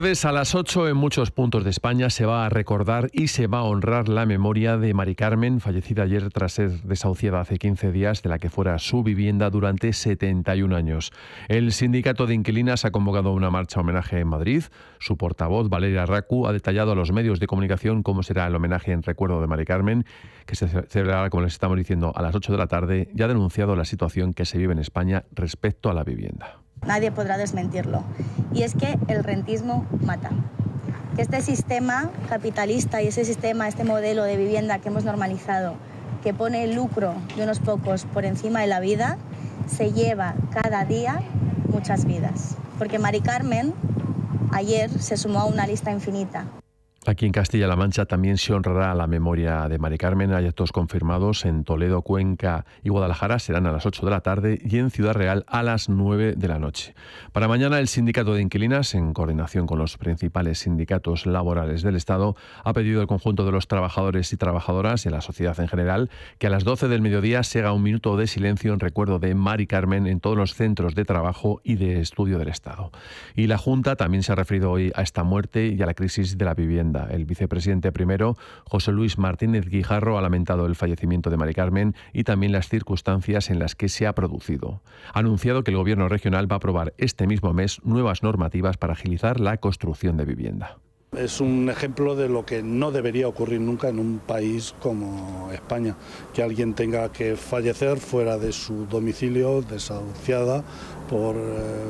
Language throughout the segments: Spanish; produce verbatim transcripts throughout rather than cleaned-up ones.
A las ocho en muchos puntos de España se va a recordar y se va a honrar la memoria de Mari Carmen, fallecida ayer tras ser desahuciada hace quince días de la que fuera su vivienda durante setenta y un años. El sindicato de inquilinas ha convocado una marcha homenaje en Madrid. Su portavoz, Valeria Racu, ha detallado a los medios de comunicación cómo será el homenaje en recuerdo de Mari Carmen, que se celebrará, como les estamos diciendo, a las ocho de la tarde, y ha denunciado la situación que se vive en España respecto a la vivienda. Nadie podrá desmentirlo. Y es que el rentismo mata. Que este sistema capitalista y ese sistema, este modelo de vivienda que hemos normalizado, que pone el lucro de unos pocos por encima de la vida, se lleva cada día muchas vidas. Porque Mari Carmen ayer se sumó a una lista infinita. Aquí en Castilla-La Mancha también se honrará la memoria de Mari Carmen. Hay actos confirmados en Toledo, Cuenca y Guadalajara. Serán a las ocho de la tarde y en Ciudad Real a las nueve de la noche. Para mañana, el sindicato de inquilinas, en coordinación con los principales sindicatos laborales del Estado, ha pedido al conjunto de los trabajadores y trabajadoras y a la sociedad en general que a las doce del mediodía se haga un minuto de silencio en recuerdo de Mari Carmen en todos los centros de trabajo y de estudio del Estado. Y la Junta también se ha referido hoy a esta muerte y a la crisis de la vivienda. El vicepresidente primero, José Luis Martínez Guijarro, ha lamentado el fallecimiento de Mari Carmen y también las circunstancias en las que se ha producido. Ha anunciado que el Gobierno regional va a aprobar este mismo mes nuevas normativas para agilizar la construcción de vivienda. Es un ejemplo de lo que no debería ocurrir nunca en un país como España, que alguien tenga que fallecer fuera de su domicilio, desahuciada por, eh,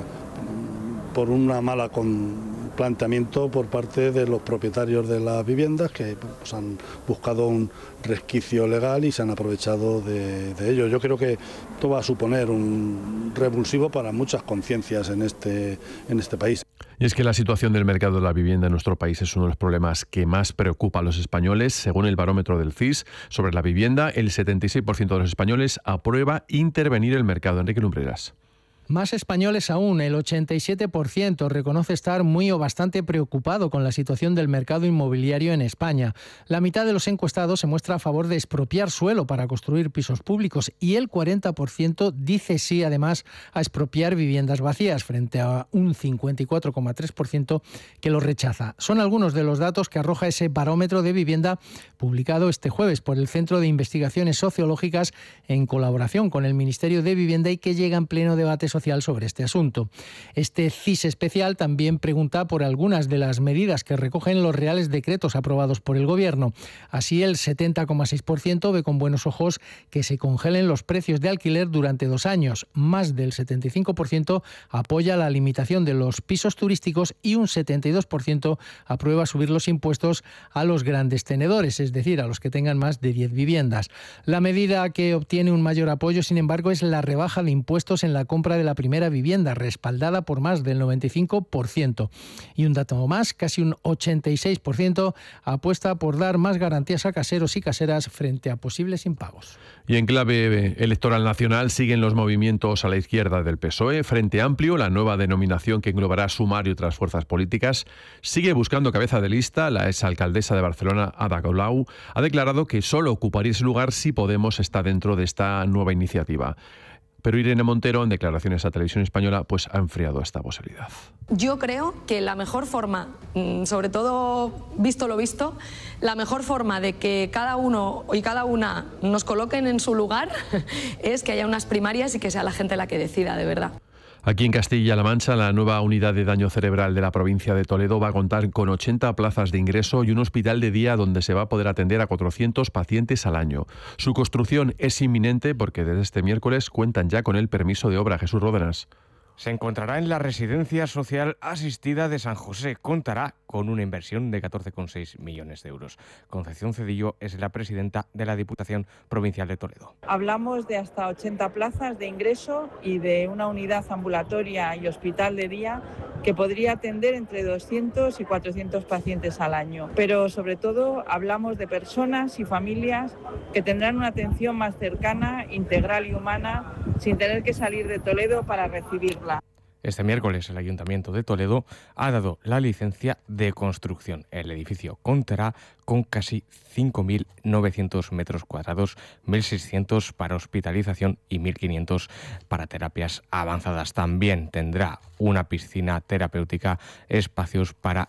por una mala con planteamiento por parte de los propietarios de las viviendas que pues, han buscado un resquicio legal y se han aprovechado de, de ello. Yo creo que esto va a suponer un revulsivo para muchas conciencias en este, en este país. Y es que la situación del mercado de la vivienda en nuestro país es uno de los problemas que más preocupa a los españoles. Según el barómetro del C I S sobre la vivienda, el setenta y seis por ciento de los españoles aprueba intervenir el mercado. Enrique Lumbreras. Más españoles aún, el ochenta y siete por ciento reconoce estar muy o bastante preocupado con la situación del mercado inmobiliario en España. La mitad de los encuestados se muestra a favor de expropiar suelo para construir pisos públicos y el cuarenta por ciento dice sí, además, a expropiar viviendas vacías, frente a un cincuenta y cuatro coma tres por ciento que lo rechaza. Son algunos de los datos que arroja ese barómetro de vivienda publicado este jueves por el Centro de Investigaciones Sociológicas en colaboración con el Ministerio de Vivienda y que llega en pleno debate social sobre este asunto. Este C I S especial también pregunta por algunas de las medidas que recogen los reales decretos aprobados por el Gobierno. Así, el setenta coma seis por ciento ve con buenos ojos que se congelen los precios de alquiler durante dos años. Más del setenta y cinco por ciento apoya la limitación de los pisos turísticos y un setenta y dos por ciento aprueba subir los impuestos a los grandes tenedores, es decir, a los que tengan más de diez viviendas. La medida que obtiene un mayor apoyo, sin embargo, es la rebaja de impuestos en la compra de la primera vivienda, respaldada por más del noventa y cinco por ciento. Y un dato más, casi un ochenta y seis por ciento apuesta por dar más garantías a caseros y caseras frente a posibles impagos. Y en clave electoral nacional siguen los movimientos a la izquierda del P S O E. Frente Amplio, la nueva denominación que englobará Sumar y otras fuerzas políticas, sigue buscando cabeza de lista. La exalcaldesa de Barcelona, Ada Colau, ha declarado que solo ocuparía ese lugar si Podemos está dentro de esta nueva iniciativa. Pero Irene Montero, en declaraciones a Televisión Española, pues ha enfriado esta posibilidad. Yo creo que la mejor forma, sobre todo visto lo visto, la mejor forma de que cada uno y cada una nos coloquen en su lugar es que haya unas primarias y que sea la gente la que decida, de verdad. Aquí en Castilla-La Mancha, la nueva unidad de daño cerebral de la provincia de Toledo va a contar con ochenta plazas de ingreso y un hospital de día donde se va a poder atender a cuatrocientos pacientes al año. Su construcción es inminente porque desde este miércoles cuentan ya con el permiso de obra. Jesús Ródenas. Se encontrará en la Residencia Social Asistida de San José. Contará con una inversión de catorce coma seis millones de euros. Concepción Cedillo es la presidenta de la Diputación Provincial de Toledo. Hablamos de hasta ochenta plazas de ingreso y de una unidad ambulatoria y hospital de día que podría atender entre doscientos y cuatrocientos pacientes al año. Pero sobre todo hablamos de personas y familias que tendrán una atención más cercana, integral y humana, sin tener que salir de Toledo para recibirla. Este miércoles el Ayuntamiento de Toledo ha dado la licencia de construcción. El edificio contará con casi cinco mil novecientos metros cuadrados, mil seiscientos para hospitalización y mil quinientos para terapias avanzadas. También tendrá una piscina terapéutica, espacios para